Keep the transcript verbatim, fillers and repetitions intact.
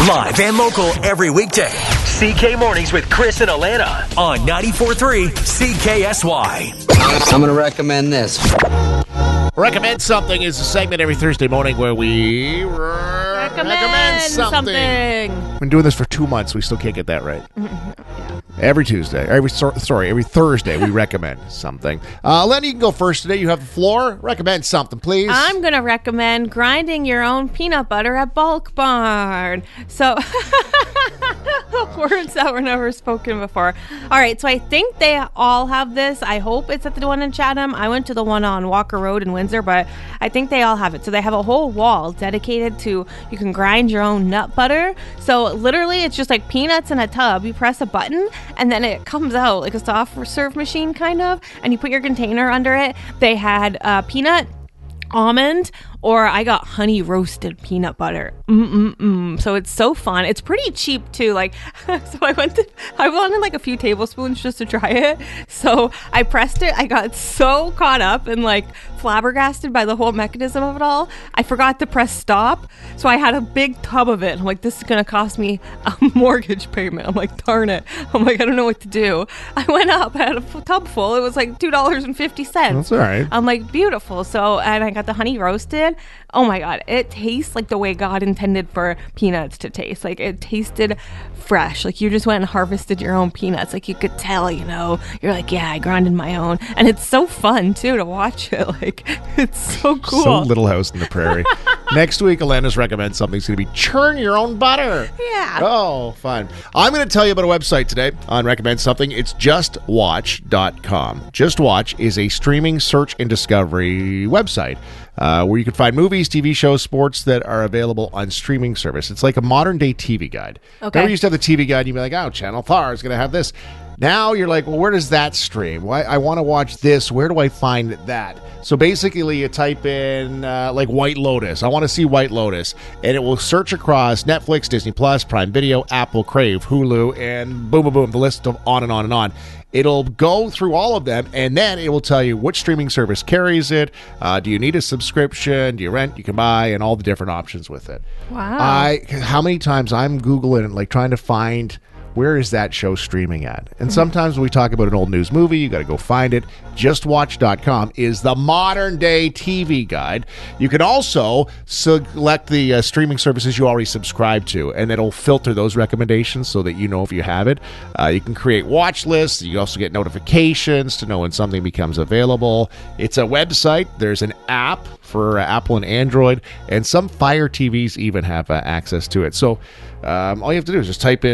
Live and local every weekday. C K Mornings with Chris and Alana on ninety-four point three C K S Y. I'm going to recommend this. Recommend Something is a segment every Thursday morning where we r- Recommend, recommend something. something. We've been doing this for two months. We still can't get that right. Yeah. Every Tuesday, every so- sorry, every Thursday we recommend something. Uh, Lenny, you can go first today. You have the floor. Recommend something, please. I'm going to recommend grinding your own peanut butter at Bulk Barn. So, words that were never spoken before. All right, so I think they all have this. I hope it's at the one in Chatham. I went to the one on Walker Road in Windsor, but I think they all have it. So they have a whole wall dedicated to, you can grind your own nut butter. So literally, it's just like peanuts in a tub. You press a button, and then it comes out like a soft serve machine, kind of, and you put your container under it. They had uh, peanut, almond, or I got honey roasted peanut butter. Mm-mm-mm. So it's so fun. It's pretty cheap too. Like, so I went to, I wanted like a few tablespoons just to try it. So I pressed it. I got so caught up and like flabbergasted by the whole mechanism of it all. I forgot to press stop. So I had a big tub of it. I'm like, this is going to cost me a mortgage payment. I'm like, darn it. I'm like, I don't know what to do. I went up, I had a f- tub full. It was like two dollars and fifty cents. That's all right. I'm like, beautiful. So, and I got the honey roasted. Oh my God, it tastes like the way God intended for peanuts to taste. Like, it tasted fresh. Like, you just went and harvested your own peanuts. Like, you could tell, you know, you're like, yeah, I grinded my own. And it's so fun too to watch it. Like, it's so cool. So Little House in the Prairie. Next week, Alana's recommend something's going to be churn your own butter. Yeah. Oh, fun. I'm going to tell you about a website today on Recommend Something. It's just watch dot com. Just Watch is a streaming search and discovery website uh, where you can find movies, T V shows, sports that are available on streaming service. It's like a modern-day T V guide. Okay. Remember, you used to have the T V guide, and you'd be like, oh, Channel four is going to have this. Now you're like, well, where does that stream? Why I want to watch this. Where do I find that? So basically, you type in uh, like White Lotus. I want to see White Lotus, and it will search across Netflix, Disney Plus, Prime Video, Apple, Crave, Hulu, and boom, boom, boom. The list of on and on and on. It'll go through all of them, and then it will tell you which streaming service carries it. Uh, do you need a subscription? Do you rent? You can buy, and all the different options with it. Wow. I how many times I'm Googling and like trying to find where is that show streaming at? And sometimes when we talk about an old news movie, you got to go find it. just watch dot com is the modern day T V guide. You can also select the uh, streaming services you already subscribe to, and it'll filter those recommendations so that you know if you have it. Uh, you can create watch lists. You also get notifications to know when something becomes available. It's a website. There's an app for uh, Apple and Android, and some Fire T Vs even have uh, access to it. So um, all you have to do is just type in